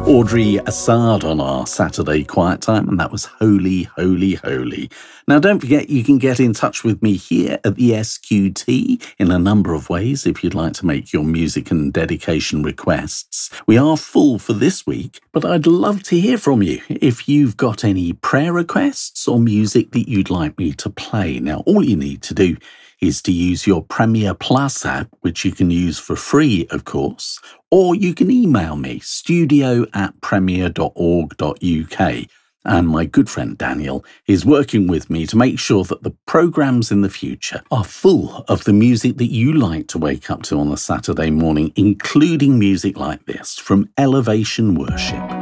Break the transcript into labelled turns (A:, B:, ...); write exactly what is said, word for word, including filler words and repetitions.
A: Audrey Assad on our Saturday Quiet Time, and that was Holy, Holy, Holy. Now, don't forget you can get in touch with me here at the S Q T in a number of ways if you'd like to make your music and dedication requests. We are full for this week, but I'd love to hear from you if you've got any prayer requests or music that you'd like me to play. Now, all you need to do is to use your Premier Plus app, which you can use for free, of course, or you can email me, studio at premier dot org dot uk. And my good friend Daniel is working with me to make sure that the programmes in the future are full of the music that you like to wake up to on a Saturday morning, including music like this from Elevation Worship.